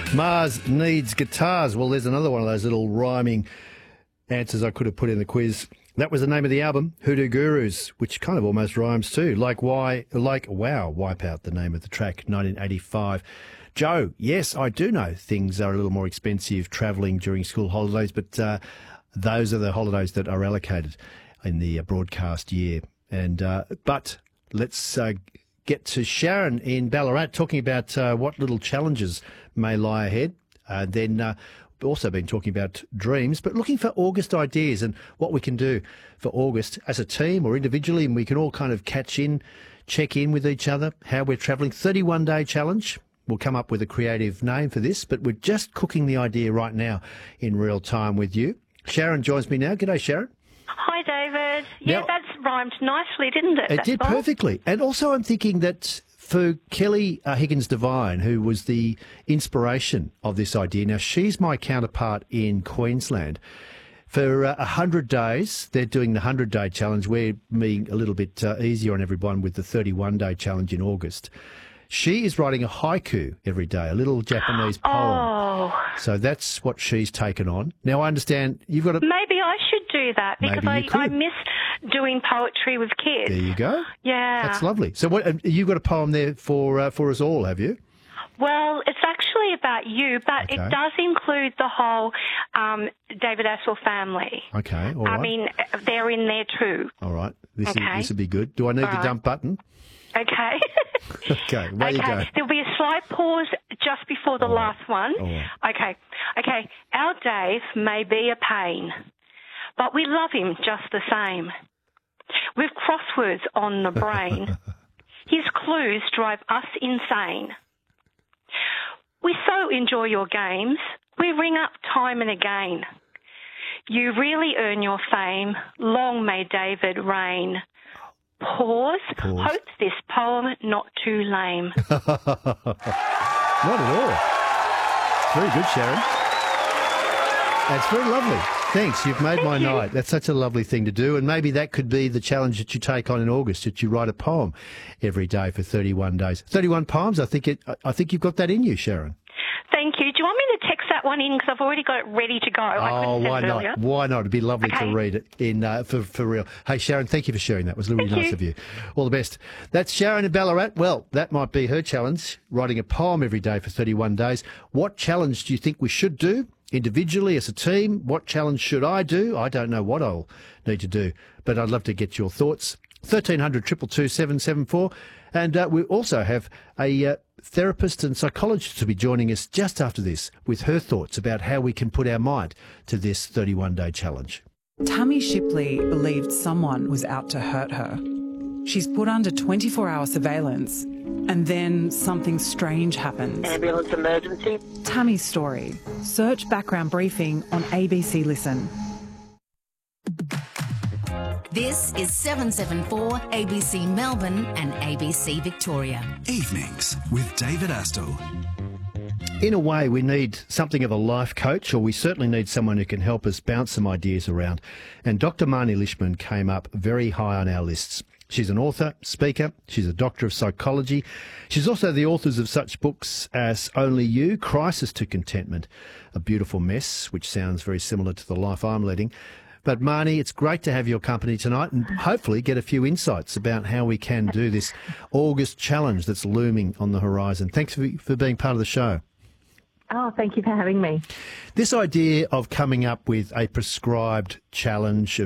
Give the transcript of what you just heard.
Mars needs guitars. Well, there's another one of those little rhyming answers I could have put in the quiz. That was the name of the album, Hoodoo Gurus, which kind of almost rhymes too. Wipeout, the name of the track, 1985. Joe, yes, I do know things are a little more expensive travelling during school holidays, but those are the holidays that are allocated in the broadcast year. But let's get to Sharon in Ballarat talking about what little challenges may lie ahead. Then we've also been talking about dreams, but looking for August ideas and what we can do for August as a team or individually, and we can all kind of check in with each other, how we're travelling. 31-day challenge. We'll come up with a creative name for this, but we're just cooking the idea right now in real time with you. Sharon joins me now. G'day, Sharon. Hi, David. Yeah, Now, that's rhymed nicely, didn't it? It did perfectly. And also I'm thinking that for Kelly Higgins Devine, who was the inspiration of this idea, now she's my counterpart in Queensland. For 100 days, they're doing the 100-day challenge. We're being a little bit easier on everyone with the 31-day challenge in August. She is writing a haiku every day, a little Japanese poem. Oh. So that's what she's taken on. Now, I understand you've got a... Maybe I should do that because I miss doing poetry with kids. There you go. Yeah. That's lovely. So you've got a poem there for us all, have you? Well, it's actually about you, but Okay. it does include the whole David Assel family. Okay, all right. I mean, they're in there too. All right. This Okay. will be good. Do I need the right. dump button? Okay. Okay, away you go. There'll be a slight pause just before the All right. last one. All right. Okay. Our Dave may be a pain, but we love him just the same. With crosswords on the brain, his clues drive us insane. We so enjoy your games, we ring up time and again. You really earn your fame, long may David reign. Pause. Hope this poem not too lame. Not at all. Very good, Sharon. That's very lovely. Thanks. You've made my night. That's such a lovely thing to do. And maybe that could be the challenge that you take on in August, that you write a poem every day for 31 days. 31 poems, I think you've got that in you, Sharon. Thank you. Do you want me to text that one in? Because I've already got it ready to go. Oh, why not? Earlier. Why not? It'd be lovely Okay. to read it in for real. Hey, Sharon, thank you for sharing that. It was really Thank nice you. of you. All the best. That's Sharon in Ballarat. Well, that might be her challenge, writing a poem every day for 31 days. What challenge do you think we should do individually as a team? What challenge should I do? I don't know what I'll need to do, but I'd love to get your thoughts. 1300 222 774. And we also have a therapist and psychologist to be joining us just after this with her thoughts about how we can put our mind to this 31-day challenge. Tammy Shipley believed someone was out to hurt her. She's put under 24-hour surveillance, and then something strange happens. Ambulance emergency. Tammy's story. Search background briefing on ABC Listen. This is 774 ABC Melbourne and ABC Victoria. Evenings with David Astle. In a way, we need something of a life coach, or we certainly need someone who can help us bounce some ideas around. And Dr. Marnie Lishman came up very high on our lists. She's an author, speaker, she's a doctor of psychology. She's also the author of such books as Only You, Crisis to Contentment, A Beautiful Mess, which sounds very similar to the life I'm leading. But Marnie, it's great to have your company tonight and hopefully get a few insights about how we can do this August challenge that's looming on the horizon. Thanks for being part of the show. Oh, thank you for having me. This idea of coming up with a prescribed challenge